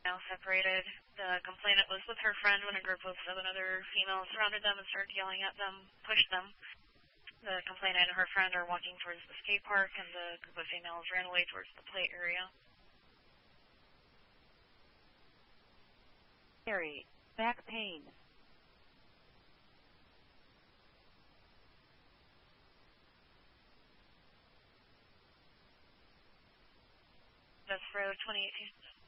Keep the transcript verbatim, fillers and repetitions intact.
Now separated. The complainant was with her friend when a group of seven other females surrounded them and started yelling at them, pushed them. The complainant and her friend are walking towards the skate park, and the group of females ran away towards the play area. Carrie, back pain. That's for twenty eighteen.